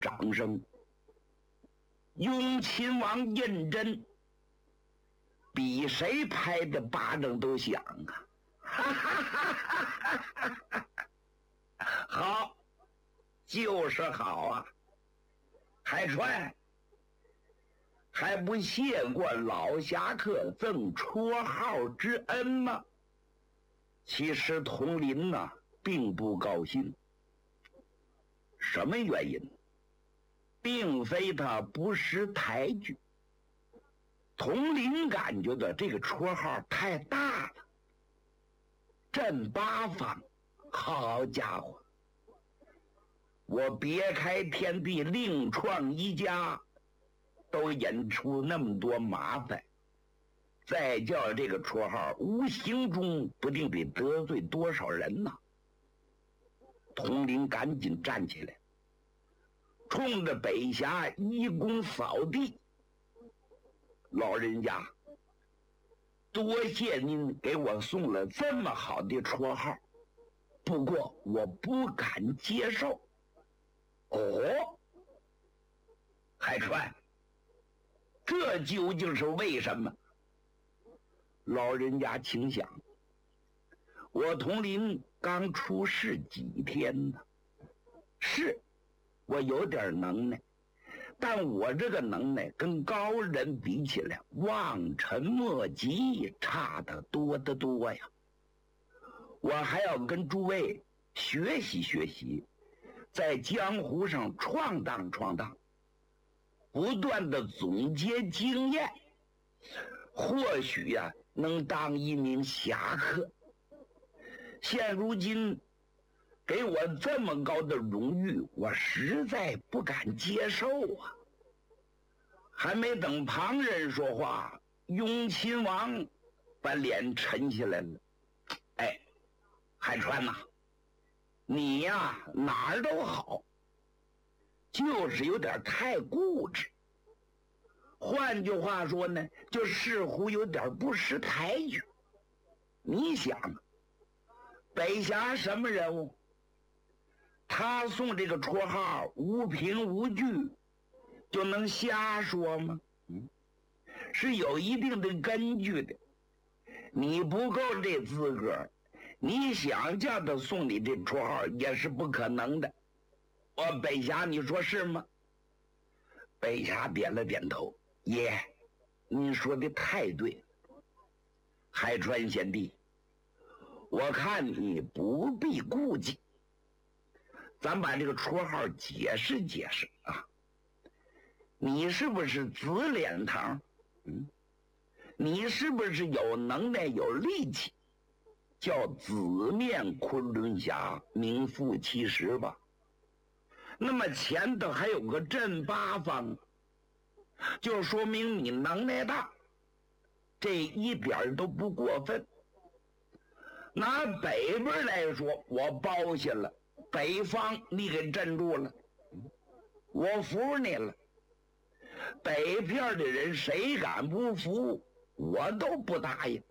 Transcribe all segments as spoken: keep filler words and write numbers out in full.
掌声。雍亲王胤禛比谁拍的巴掌都响啊！哈哈哈哈哈！好，就是好啊！海川还不谢过老侠客赠绰号之恩吗？其实佟林呐、啊、并不高兴。什么原因？并非他不识抬举，佟林感觉到这个绰号太大了。镇八方，好家伙，我别开天地另创一家，都引出那么多麻烦，再叫这个绰号，无形中不定得得罪多少人呢。佟林赶紧站起来，冲着北峡一躬扫地：“老人家，多谢您给我送了这么好的绰号，不过我不敢接受。”哦，海川，这究竟是为什么？老人家请想，我佟林刚出世几天呢，是我有点能耐，但我这个能耐跟高人比起来，望尘莫及，差得多得多呀。我还要跟诸位学习学习，在江湖上闯荡闯荡，不断的总结经验，或许呀、啊、能当一名侠客。现如今给我这么高的荣誉，我实在不敢接受啊！还没等旁人说话，雍亲王把脸沉下来了。哎，海川呐、啊，你呀哪儿都好，就是有点太固执。换句话说呢，就似乎有点不识抬举。你想，北峡什么人物？他送这个绰号无凭无据就能瞎说吗？嗯，是有一定的根据的。你不够这资格，你想叫他送你这绰号也是不可能的。我北峡，你说是吗？北峡点了点头，爷，你说的太对了。海川贤弟，我看你不必顾忌。咱把这个绰号解释解释啊！你是不是紫脸堂？嗯，你是不是有能耐有力气？叫紫面昆仑侠，名副其实吧？那么前头还有个镇八方，就说明你能耐大，这一点都不过分。拿北边来说，我包下了。北方你给镇住了，我服你了。北片的人谁敢不服，我都不答应。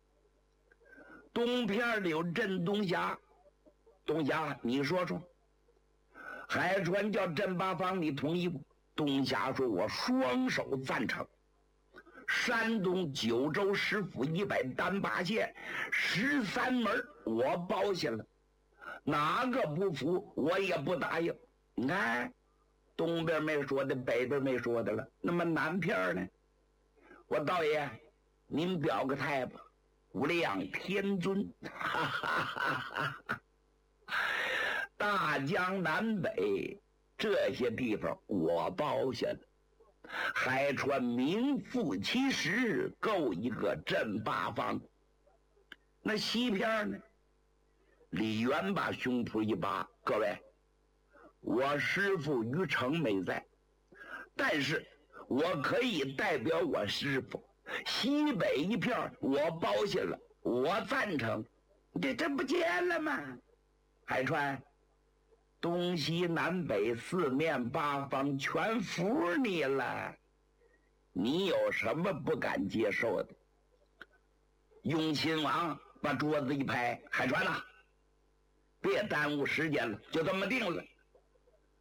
东片的有镇东峡，东峡你说说，海川叫镇八方，你同意不？东峡说我双手赞成。山东九州十府一百单八县十三门我包下了。哪个不服我也不答应。你看东边没说的，北边没说的了，那么南片呢？我道爷您表个态吧，无量天尊。哈哈哈哈，大江南北这些地方我包下了，海川名副其实，够一个镇八方。那西片呢？李渊把胸脯一扒，各位，我师父于成没在，但是我可以代表我师父，西北一片我包下了，我赞成。这这不见了吗？海川，东西南北四面八方全服你了，你有什么不敢接受的？雍亲王把桌子一拍，海川呐、啊，别耽误时间了，就这么定了。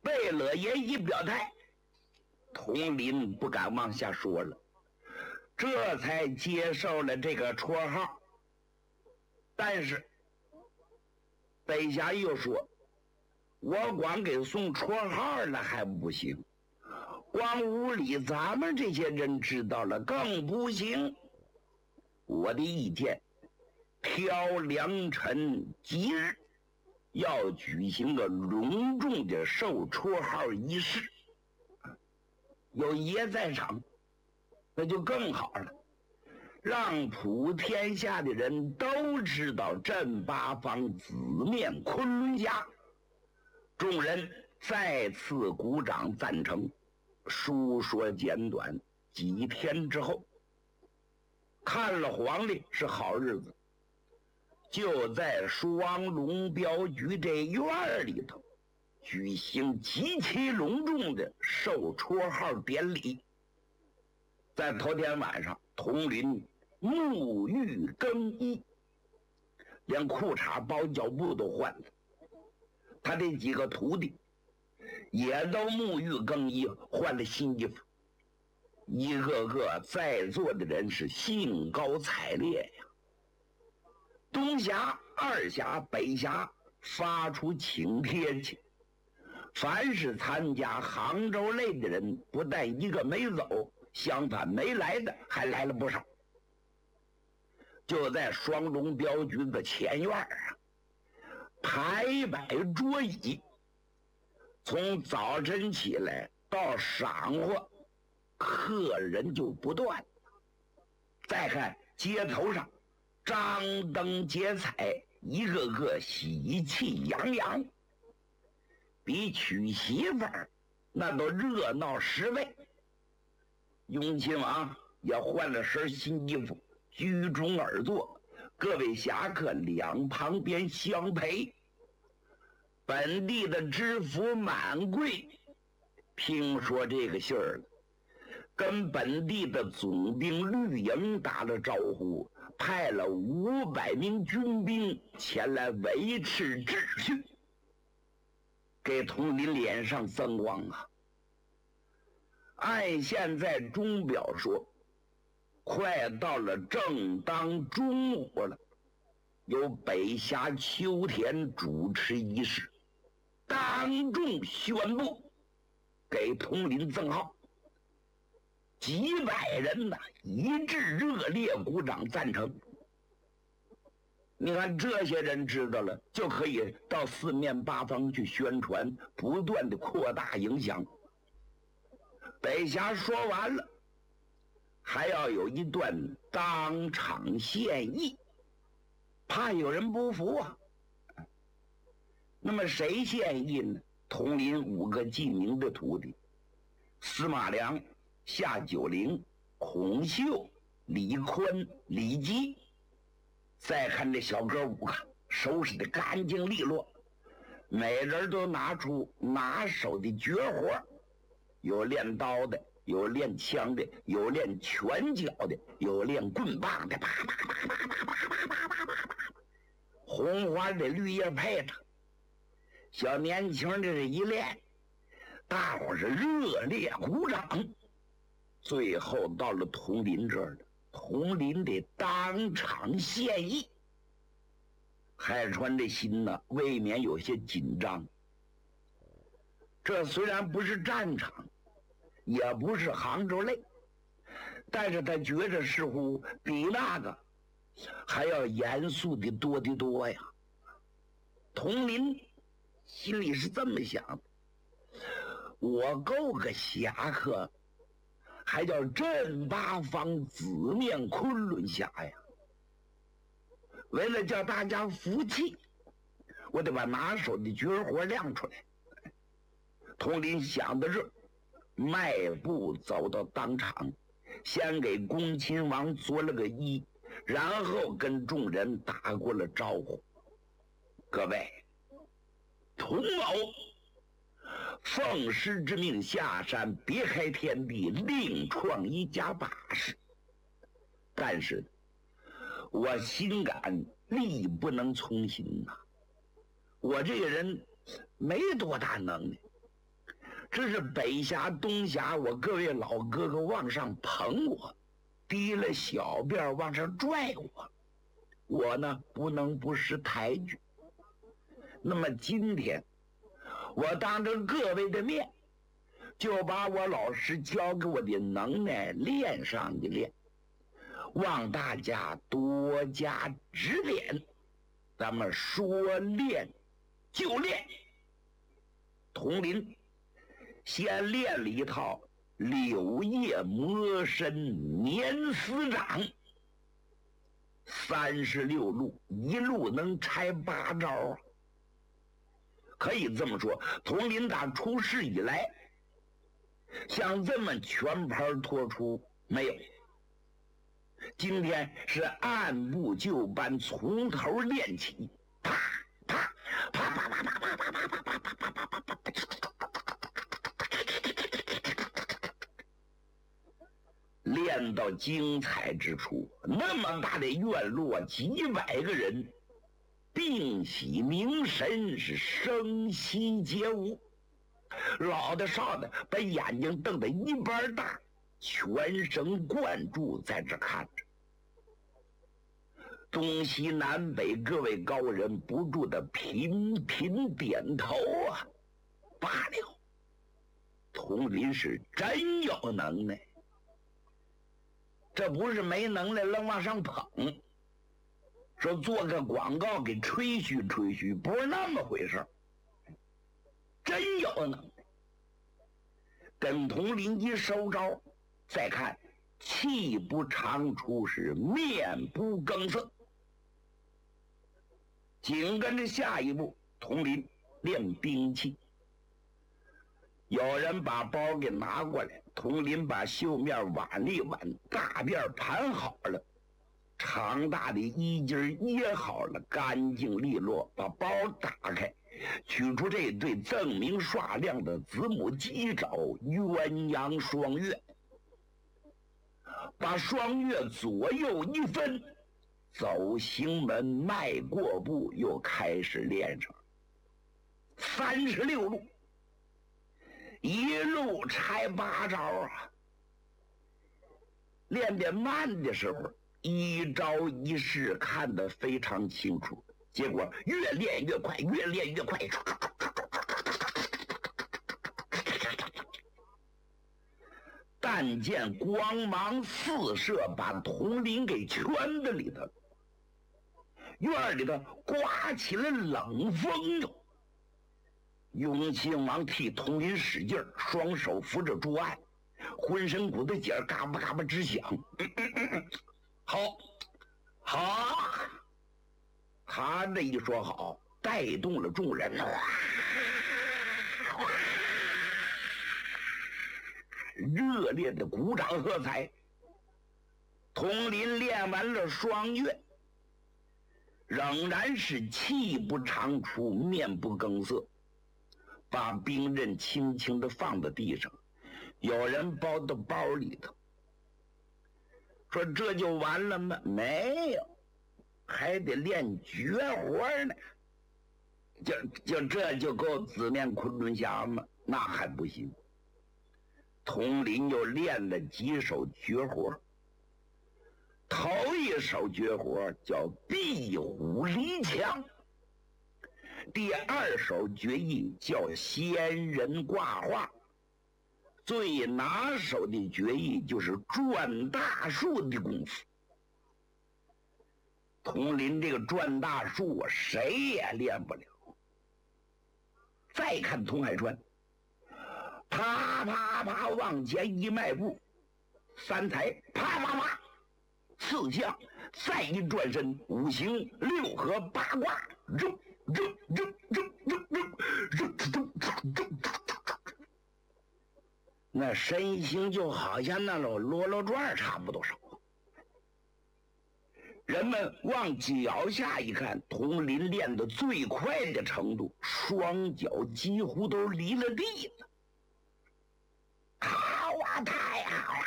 贝勒爷一表态，统领不敢往下说了，这才接受了这个绰号。但是北侠又说，我光给送绰号了还不行，光屋里咱们这些人知道了更不行。我的意见，挑良辰吉日，要举行个隆重的授绰号仪式，有爷在场，那就更好了，让普天下的人都知道镇八方紫面昆仑侠。众人再次鼓掌赞成。书说简短，几天之后，看了黄历是好日子，就在双龙镖局这院里头举行极其隆重的授绰号典礼。在头天晚上，统领沐浴更衣，连裤衩包脚布都换了，他这几个徒弟也都沐浴更衣，换了新衣服，一个个在座的人是兴高采烈呀。东峡、二峡、北峡发出请帖去，凡是参加杭州类的人，不但一个没走，相反没来的还来了不少。就在双龙镖局的前院啊，排摆桌椅，从早晨起来到晌午，客人就不断。再看街头上张灯结彩，一个个喜气洋洋，比娶媳妇儿那都热闹十倍。雍亲王也换了身新衣服，居中而坐，各位侠客两旁边相陪。本地的知府满贵听说这个信儿了，跟本地的总兵绿营打了招呼，派了五百名军兵前来维持秩序，给统领脸上增光啊。按现在钟表说，快到了正当中午了，由北峡秋田主持仪式，当众宣布给统领赠号。几百人呐，一致热烈鼓掌赞成。你看这些人知道了，就可以到四面八方去宣传，不断的扩大影响。北峡说完了，还要有一段当场献艺，怕有人不服啊。那么谁献艺呢？统领五个记名的徒弟：司马良、夏九龄、孔秀、李坤、李基。再看这小哥五个，收拾的干净利落，每人都拿出拿手的绝活，有练刀的，有练枪的，有练拳脚的，有练棍棒的，啪啪啪啪啪啪啪啪啪啪，红花的绿叶配着，小年轻的这一练，大伙是热烈鼓掌。最后到了统领这儿了，统领得当场献艺。海川的心呢，未免有些紧张。这虽然不是战场，也不是杭州类，但是他觉着似乎比那个还要严肃的多得多呀。统领心里是这么想的，我够个侠客，还叫镇八方紫面昆仑侠呀。为了叫大家服气，我得把拿手的绝活亮出来。统领想到这，迈步走到当场，先给恭亲王作了个揖，然后跟众人打过了招呼：各位同谋，奉师之命下山，别开天地，另创一家把式。但是我心感力不能从心呐、啊，我这个人没多大能耐， 这是北下东下，我各位老哥哥往上捧我，提了小辫往上拽我，我呢不能不识抬举。那么今天我当着各位的面，就把我老师教给我的能耐练上一练，望大家多加指点。咱们说练就练。佟林先练了一套柳叶魔神年丝掌，三十六路，一路能拆八招啊！可以这么说，佟林打出世以来，像这么全盘托出没有。今天是按部就班，从头练起，啪啪啪啪啪啪啪啪啪啪啪啪啪啪啪啪，练到精彩之处。那么大的院落，几百个人并喜凝神，是声息皆无。老的少的把眼睛瞪得一般大，全神贯注在这看着。东西南北各位高人不住的频频点头啊！罢了，佟林是真有能耐，这不是没能耐愣往上捧，说做个广告给吹嘘吹嘘，不是那么回事，真有能耐。跟佟林一收招，再看气不长出，是面不更色。紧跟着下一步，佟林练兵器。有人把包给拿过来，佟林把袖面挽了一挽，大辫盘好了，长大的衣襟掖好了，干净利落。把包打开，取出这对锃明刷亮的子母鸡爪鸳鸯双月，把双月左右一分，走行门，迈过步，又开始练上三十六路，一路拆八招啊！练得慢的时候，一招一式看得非常清楚，结果越练越快，越练越快。但见光芒四射，把佟林给圈在里头。院里头刮起了冷风哟。雍亲王替佟林使劲，双手扶着桌案，浑身骨头节嘎巴嘎巴直响。嗯嗯嗯嗯，好，好！他这一说好，带动了众人，哇哇，热烈的鼓掌喝彩。佟林练完了双月，仍然是气不长出，面不更色，把兵刃轻轻地放在地上，有人包到包里头，说这就完了吗？没有，还得练绝活呢。就就这就够紫面昆仑侠吗？那还不行。佟林又练了几手绝活，头一手绝活叫壁虎离墙，第二手绝艺叫仙人挂画，最拿手的绝艺就是转大树的功夫。佟林这个转大树啊，谁也练不了。再看佟海川，啪啪啪往前一迈步，三抬啪啪啪，四将再一转身，五行六合八卦，扔扔扔扔扔扔扔扔，那身形就好像那种罗罗转差不多少。人们往脚下一看，佟林练得最快的程度，双脚几乎都离了地了。好啊，太好了！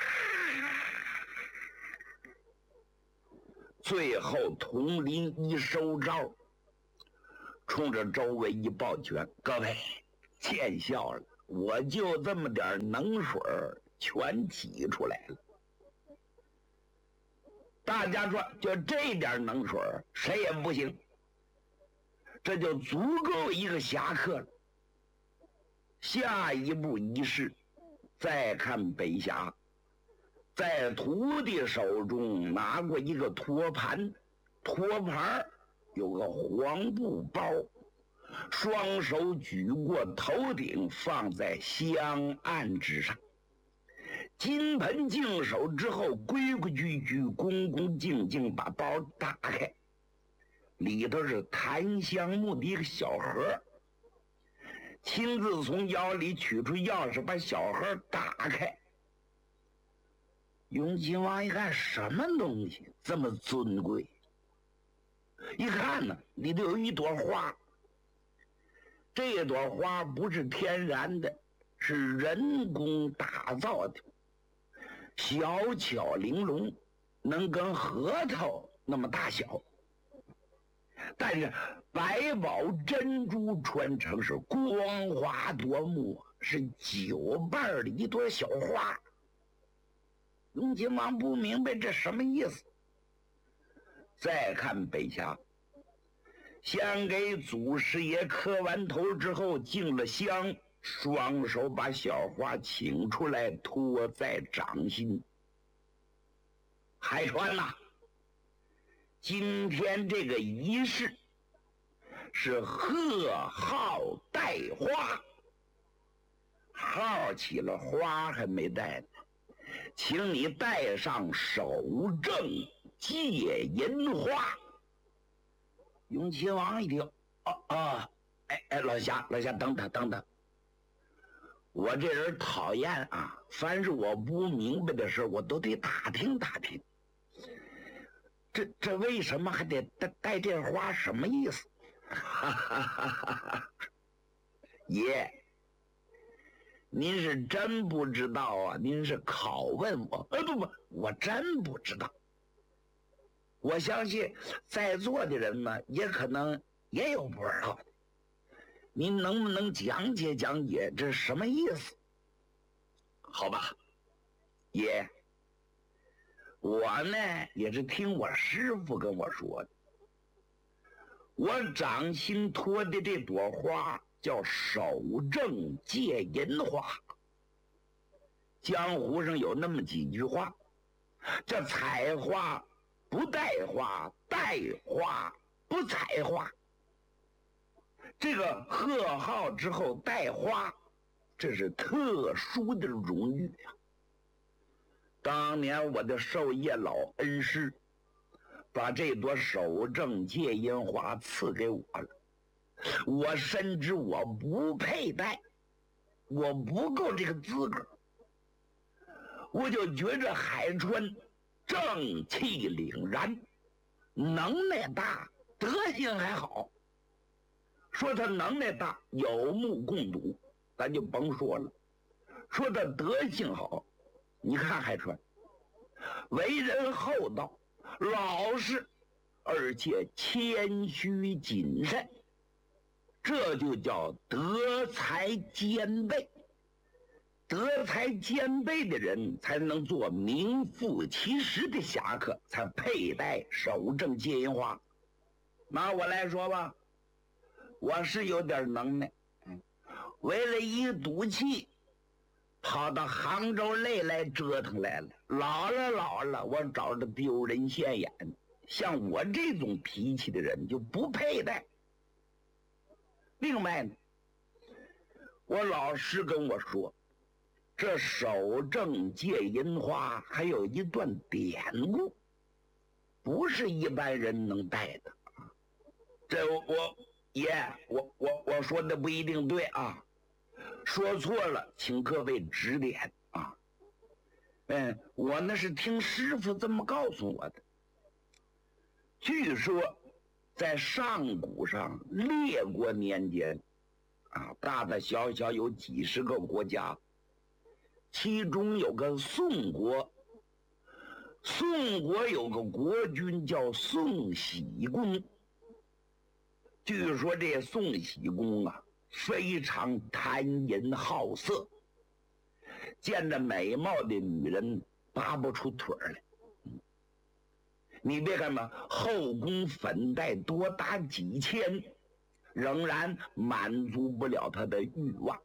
最后佟林一收招，冲着周围一抱拳：“各位见笑了， 我就这么点能水全挤出来了。大家说，就这点能水谁也不行，这就足够一个侠客了。下一步仪式，再看北峡，在徒弟手中拿过一个托盘，托盘有个黄布包，双手举过头顶，放在香案之上。金盆净手之后，规规矩矩、恭恭敬敬把包打开，里头是檀香木的一个小盒，亲自从腰里取出钥匙，把小盒打开。雍亲王一看，什么东西这么尊贵？一看呢，里头有一朵花，这朵花不是天然的，是人工打造的，小巧玲珑，能跟核桃那么大小，但是百宝珍珠穿成是光华夺目，是九瓣的一朵小花。雍亲王不明白这什么意思。再看北峡，先给祖师爷磕完头之后敬了香，双手把小花请出来，托在掌心。海川呐、啊，今天这个仪式是贺号带花，号起了，花还没带呢，请你带上守正戒银花。雍亲王一听，哦哦，哎哎，老夏老夏，等等等等，我这人讨厌啊，凡是我不明白的事，我都得打听打听。这这为什么还得带带这花？什么意思？哈哈哈哈哈！爷，您是真不知道啊？您是拷问我？呃，不不，我真不知道。我相信在座的人呢，也可能也有不知道的。您能不能讲解讲解这是什么意思？好吧，爷，我呢也是听我师父跟我说的。我掌心托的这朵花叫守正戒银花。江湖上有那么几句话，叫采花不带花，带花不采花。这个贺号之后带花，这是特殊的荣誉啊。当年我的授业老恩师把这朵守正戒银花赐给我了，我深知我不配戴，我不够这个资格，我就觉着海川正气凛然，能耐大，德行还好。说他能耐大，有目共睹，咱就甭说了。说他德行好，你看海川为人厚道老实，而且谦虚谨慎，这就叫德才兼备。德才兼备的人才能做名副其实的侠客，才佩戴守正戒银花。拿我来说吧，我是有点能耐，为了一赌气跑到杭州内来折腾来了，老了老了，我找着丢人现眼。像我这种脾气的人就不配戴。另外呢，我老师跟我说，这守正戒银花还有一段典故，不是一般人能戴的。这我爷，我我我说的不一定对啊，说错了请各位指点啊。嗯，我那是听师傅这么告诉我的。据说在上古上列国年间啊，大大小小有几十个国家，其中有个宋国，宋国有个国君叫宋喜公。据说这宋喜公啊， 非常贪淫好色，见着美貌的女人拔不出腿来。你别看嘛，后宫粉黛多达几千，仍然满足不了他的欲望。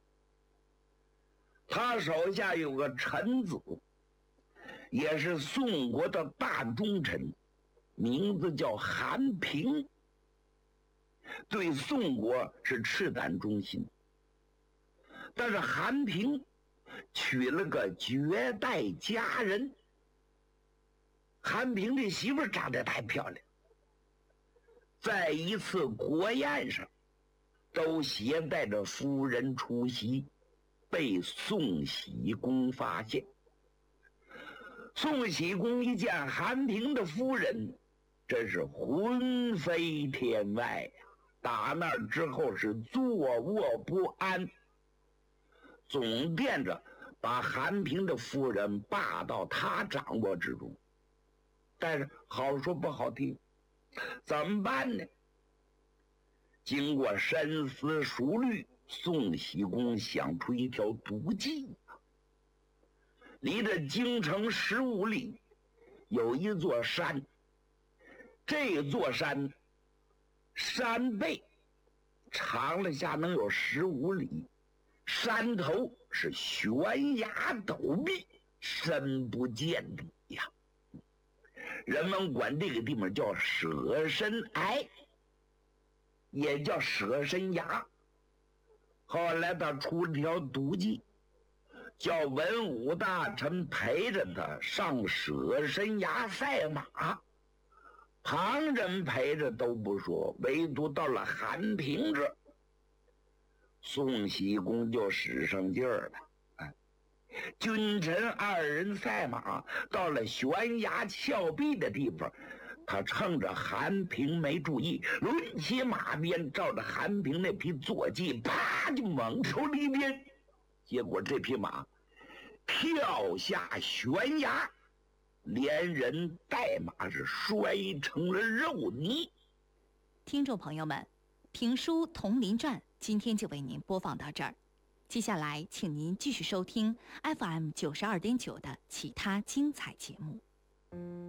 他手下有个臣子，也是宋国的大忠臣，名字叫韩平，对宋国是赤胆忠心。但是韩平娶了个绝代佳人，韩平这媳妇长得太漂亮，在一次国宴上都携带着夫人出席，被宋喜公发现。宋喜公一见韩平的夫人，真是魂飞天外呀！打那之后是坐卧不安，总惦着把韩平的夫人罢到他掌握之中。但是好说不好听，怎么办呢？经过深思熟虑，宋喜公想出一条毒计。离着京城十五里有一座山，这座山山背长了下能有十五里，山头是悬崖陡壁，深不见底呀。人们管这个地方叫舍身崖，也叫舍身崖。后来他出了条毒计，叫文武大臣陪着他上舍身崖赛马，旁人陪着都不说，唯独到了韩平这，宋喜公就使上劲儿了。君臣二人赛马，到了悬崖峭壁的地方，他趁着韩平没注意，抡起马鞭，照着韩平那匹坐骑，啪就猛抽了一鞭。结果这匹马跳下悬崖，连人带马是摔成了肉泥。 听众朋友们，评书《铜陵传》今天就为您播放到这儿。接下来，请您继续收听 F M 九十二点九的其他精彩节目。